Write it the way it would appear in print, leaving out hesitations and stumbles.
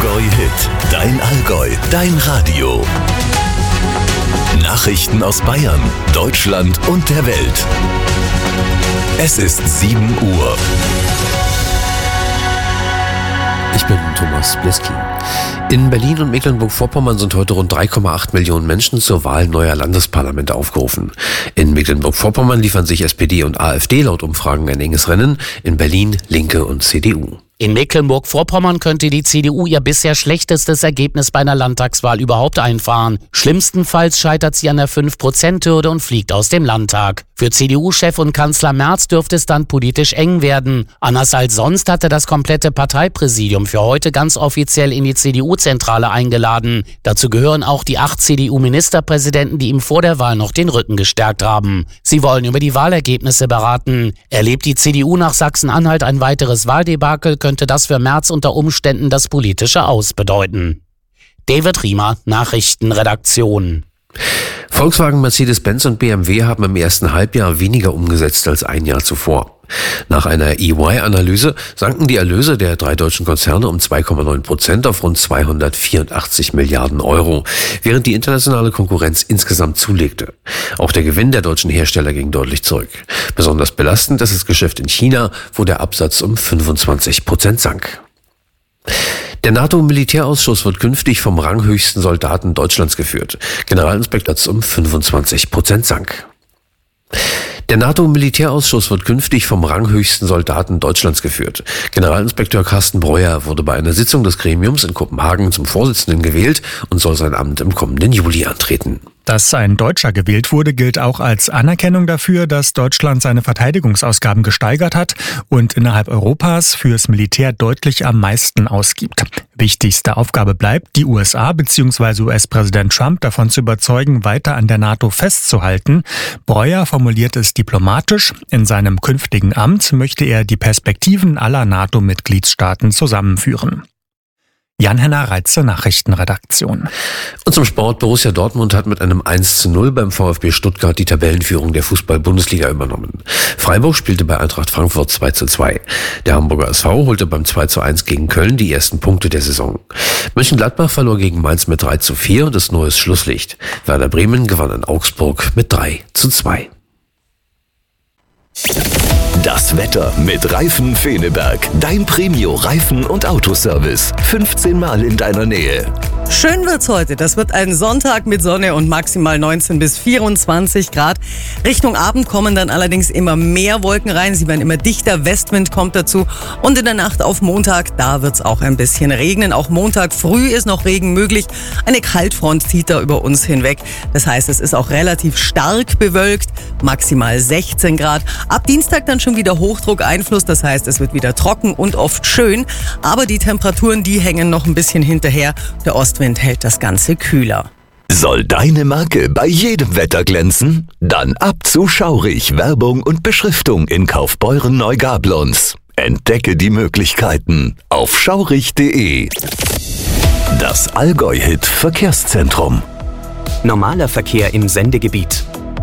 Allgäu-Hit, dein Allgäu, dein Radio. Nachrichten aus Bayern, Deutschland und der Welt. Es ist 7 Uhr. Ich bin Thomas Bleskin. In Berlin und Mecklenburg-Vorpommern sind heute rund 3,8 Millionen Menschen zur Wahl neuer Landesparlamente aufgerufen. In Mecklenburg-Vorpommern liefern sich SPD und AfD laut Umfragen ein enges Rennen, in Berlin Linke und CDU. In Mecklenburg-Vorpommern könnte die CDU ihr bisher schlechtestes Ergebnis bei einer Landtagswahl überhaupt einfahren. Schlimmstenfalls scheitert sie an der 5%-Hürde und fliegt aus dem Landtag. Für CDU-Chef und Kanzler Merz dürfte es dann politisch eng werden. Anders als sonst hatte das komplette Parteipräsidium für heute ganz offiziell in die CDU-Zentrale eingeladen. Dazu gehören auch die 8 CDU-Ministerpräsidenten, die ihm vor der Wahl noch den Rücken gestärkt haben. Sie wollen über die Wahlergebnisse beraten. Erlebt die CDU nach Sachsen-Anhalt ein weiteres Wahldebakel, könnte das für Merz unter Umständen das politische Aus bedeuten. David Riemer, Nachrichtenredaktion. Volkswagen, Mercedes-Benz und BMW haben im ersten Halbjahr weniger umgesetzt als ein Jahr zuvor. Nach einer EY-Analyse sanken die Erlöse der 3 deutschen Konzerne um 2,9% auf rund 284 Milliarden Euro, während die internationale Konkurrenz insgesamt zulegte. Auch der Gewinn der deutschen Hersteller ging deutlich zurück. Besonders belastend ist das Geschäft in China, wo der Absatz um 25% sank. Der NATO-Militärausschuss wird künftig vom ranghöchsten Soldaten Deutschlands geführt. Generalinspektor um 25% sank. Der NATO-Militärausschuss wird künftig vom ranghöchsten Soldaten Deutschlands geführt. Generalinspektor Carsten Breuer wurde bei einer Sitzung des Gremiums in Kopenhagen zum Vorsitzenden gewählt und soll sein Amt im kommenden Juli antreten. Dass ein Deutscher gewählt wurde, gilt auch als Anerkennung dafür, dass Deutschland seine Verteidigungsausgaben gesteigert hat und innerhalb Europas fürs Militär deutlich am meisten ausgibt. Wichtigste Aufgabe bleibt, die USA bzw. US-Präsident Trump davon zu überzeugen, weiter an der NATO festzuhalten. Breuer formuliert es diplomatisch. In seinem künftigen Amt möchte er die Perspektiven aller NATO-Mitgliedstaaten zusammenführen. Jan-Henner Reitze, Nachrichtenredaktion. Und zum Sport. Borussia Dortmund hat mit einem 1:0 beim VfB Stuttgart die Tabellenführung der Fußball-Bundesliga übernommen. Freiburg spielte bei Eintracht Frankfurt 2:2. Der Hamburger SV holte beim 2:1 gegen Köln die ersten Punkte der Saison. Mönchengladbach verlor gegen Mainz mit 3:4 und ist neues Schlusslicht. Werder Bremen gewann in Augsburg mit 3:2. Das Wetter mit Reifen Feneberg. Dein Premio-Reifen- und Autoservice. 15 Mal in deiner Nähe. Schön wird's heute. Das wird ein Sonntag mit Sonne und maximal 19 bis 24 Grad. Richtung Abend kommen dann allerdings immer mehr Wolken rein. Sie werden immer dichter. Westwind kommt dazu. Und in der Nacht auf Montag, da wird's auch ein bisschen regnen. Auch Montag früh ist noch Regen möglich. Eine Kaltfront zieht da über uns hinweg. Das heißt, es ist auch relativ stark bewölkt. Maximal 16 Grad. Ab Dienstag dann schon wieder Hochdruckeinfluss. Das heißt, es wird wieder trocken und oft schön. Aber die Temperaturen, die hängen noch ein bisschen hinterher. Der Ostwind hält das Ganze kühler. Soll deine Marke bei jedem Wetter glänzen? Dann ab zu Schaurig, Werbung und Beschriftung in Kaufbeuren-Neugablonz. Entdecke die Möglichkeiten auf schaurig.de. Das Allgäu-Hit Verkehrszentrum. Normaler Verkehr im Sendegebiet.